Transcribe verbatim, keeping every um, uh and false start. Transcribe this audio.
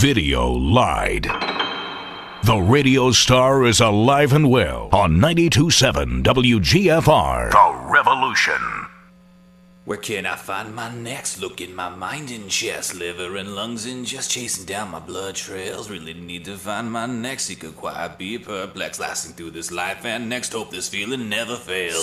Video lied. The radio star is alive and well on ninety-two point seven W G F R. The Revolution. Where can I find my next? Look in my mind and chest, liver and lungs and just chasing down my blood trails. Really need to find my next. He could quite be perplexed, lasting through this life and next. Hope this feeling never fails.